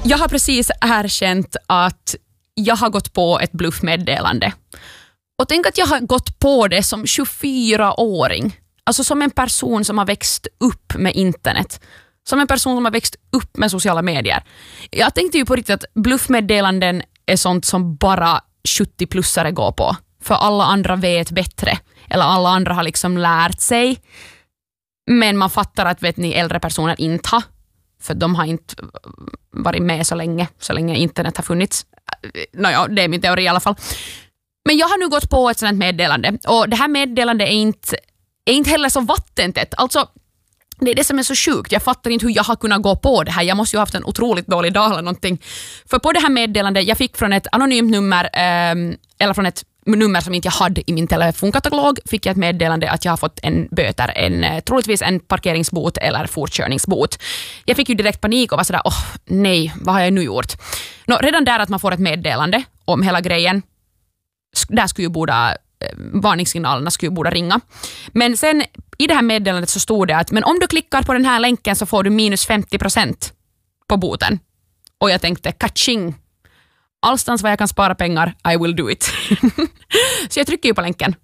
Jag har precis erkänt att jag har gått på ett bluffmeddelande. Och tänk att jag har gått på det som 24-åring. Alltså som en person som har växt upp med internet. Som en person som har växt upp med sociala medier. Jag tänkte ju på riktigt att bluffmeddelanden är sånt som bara 70-plussare går på. För alla andra vet bättre. Eller alla andra har liksom lärt sig. Men man fattar att äldre personer inte har. För de har inte varit med så länge internet har funnits. Nåja, det är min teori i alla fall. Men jag har nu gått på ett sådant meddelande. Och det här meddelandet är inte heller så vattentätt. Alltså, det är det som är så sjukt. Jag fattar inte hur jag har kunnat gå på det här. Jag måste ju ha haft en otroligt dålig dag eller någonting. För på det här meddelandet, jag fick från ett anonymt nummer, eller från ett nummer som inte jag hade i min telefonkatalog, fick jag ett meddelande att jag har fått en böter, troligtvis en parkeringsbot eller fortkörningsbot. Jag fick ju direkt panik och var sådär, nej, vad har jag nu gjort? Redan där att man får ett meddelande om hela grejen, där skulle ju varningssignalerna skulle ju borde ringa. Men sen i det här meddelandet så stod det att men om du klickar på den här länken så får du minus 50% på boten. Och jag tänkte, kaching. Allstans vad jag kan spara pengar, I will do it. Så jag trycker ju på länken.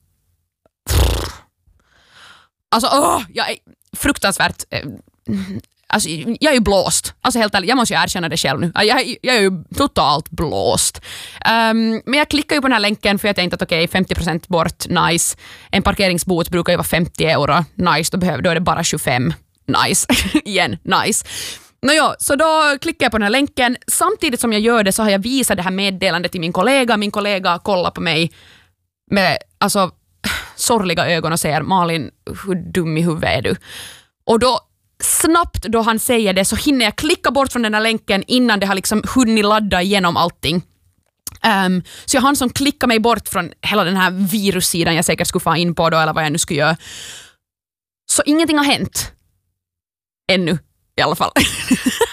Alltså, jag är fruktansvärt... Alltså, jag är ju blåst. Alltså helt ärligt, jag måste ju erkänna det själv nu. Jag är ju totalt blåst. Men jag klickar ju på den här länken för jag tänkte att okej, 50% bort, nice. En parkeringsbot brukar ju vara 50 euro, nice. Då är det bara 25, nice. Igen, nice. Så då klickar jag på den här länken. Samtidigt som jag gör det så har jag visat det här meddelandet till min kollega. Min kollega kollar på mig med sorgliga ögon och säger, Malin, hur dum i huvudet är du? Och då snabbt då han säger det så hinner jag klicka bort från den här länken innan det har liksom hunnit ladda igenom allting. Så jag hann som klicka mig bort från hela den här virussidan jag säkert skulle få in på då eller vad jag nu skulle göra. Så ingenting har hänt. Ännu i alla fall.